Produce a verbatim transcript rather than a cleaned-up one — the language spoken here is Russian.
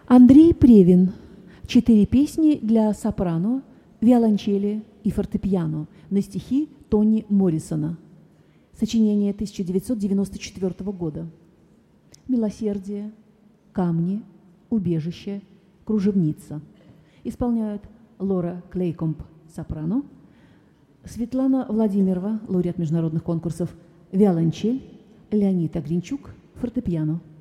Андрей Превин. Четыре песни для сопрано, виолончели и фортепиано на стихи Тони Моррисона. Сочинение тысяча девятьсот девяносто четвёртого года. «Милосердие», «Камни», «Убежище», «Кружевница». Исполняют Лора Клейкомб, сопрано, Светлана Владимирова, лауреат международных конкурсов, виолончель, Леонид Огренчук, фортепиано.